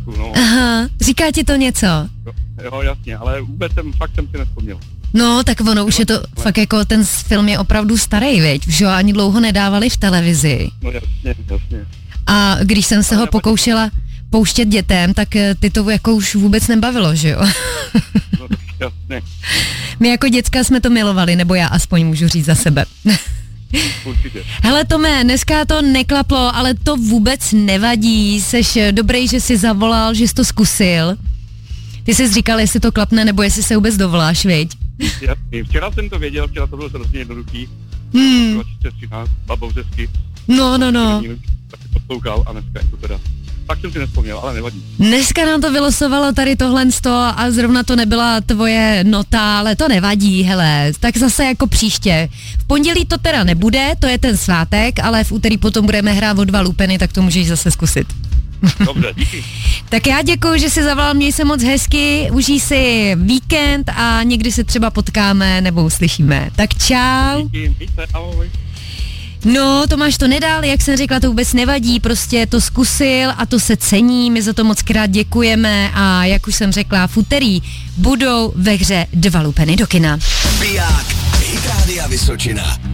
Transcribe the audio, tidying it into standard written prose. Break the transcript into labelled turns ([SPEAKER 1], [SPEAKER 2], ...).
[SPEAKER 1] trošku, no.
[SPEAKER 2] Aha, říká ti to něco?
[SPEAKER 1] Jo, jasně, ale fakt jsem si nevzpomněl.
[SPEAKER 2] No, tak ono už je to fakt jako ten film je opravdu starý, viď? Že ho ani dlouho nedávali v televizi.
[SPEAKER 1] No jasně.
[SPEAKER 2] A když jsem se ho pokoušela pouštět dětem, tak ty to jako už vůbec nebavilo, že jo?
[SPEAKER 1] No jasně.
[SPEAKER 2] My jako děcka jsme to milovali, nebo já aspoň můžu říct za sebe.
[SPEAKER 1] Určitě.
[SPEAKER 2] Hele Tome, dneska to neklaplo, ale to vůbec nevadí. Seš dobrý, že jsi zavolal, že jsi to zkusil. Ty jsi říkal, jestli to klapne, nebo jestli se vůbec dovoláš, viď?
[SPEAKER 1] Jasně, včera jsem to věděl, včera to bylo hrozně jednoduchý. 2013, babouřesky.
[SPEAKER 2] No.
[SPEAKER 1] Tak si poslouchal a dneska je to teda. Tak jsem si nevzpomněl, ale nevadí.
[SPEAKER 2] Dneska nám to vylosovalo tady tohle a zrovna to nebyla tvoje nota, ale to nevadí, hele, tak zase jako příště. V pondělí to teda nebude, to je ten svátek, ale v úterý potom budeme hrát o 2 lupeny, tak to můžeš zase zkusit.
[SPEAKER 1] Dobře, díky.
[SPEAKER 2] Tak já děkuju, že jsi zavolal, měj se moc hezky, užij si víkend a někdy se třeba potkáme nebo uslyšíme. Tak čau.
[SPEAKER 1] Díky, víte, ahoj.
[SPEAKER 2] No, Tomáš to nedal, jak jsem řekla, to vůbec nevadí, prostě to zkusil a to se cení, my za to moc krát děkujeme a jak už jsem řekla, v úterý budou ve hře 2 lupeny do kina.
[SPEAKER 3] Biják, Hit Rádia Vysočina.